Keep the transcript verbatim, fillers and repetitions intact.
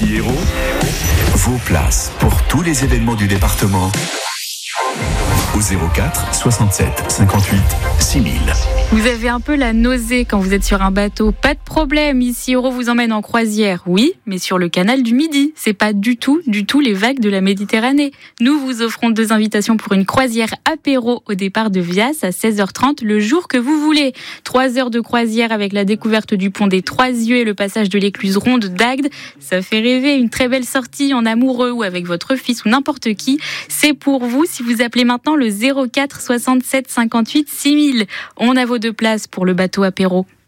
Ici Hérault, vos places pour tous les événements du département au zéro quatre soixante-sept cinquante-huit six mille. Vous avez un peu la nausée quand vous êtes sur un bateau. Pas de problème, ici Hérault vous emmène en croisière, oui, mais sur le canal du Midi. C'est pas du tout, du tout les vagues de la Méditerranée. Nous vous offrons deux invitations pour une croisière apéro au départ de Vias à seize heures trente le jour que vous voulez. Trois heures de croisière avec la découverte du pont des Trois Yeux et le passage de l'écluse ronde d'Agde. Ça fait rêver, une très belle sortie en amoureux ou avec votre fils ou n'importe qui. C'est pour vous si vous appelez maintenant le zéro quatre soixante-sept cinquante-huit six mille. On a vos deux places pour le bateau apéro.